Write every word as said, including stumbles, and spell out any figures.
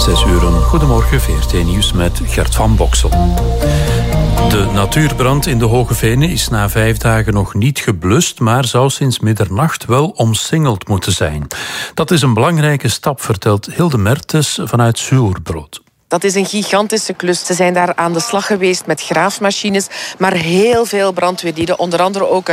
zes uur. Goedemorgen, V R T-nieuws met Gert van Boksel. De natuurbrand in de Hoge Venen is na vijf dagen nog niet geblust, maar zou sinds middernacht wel omsingeld moeten zijn. Dat is een belangrijke stap, vertelt Hilde Mertens vanuit Zuurbrood. Dat is een gigantische klus. Ze zijn daar aan de slag geweest met graafmachines, maar heel veel brandweerlieden, onder andere ook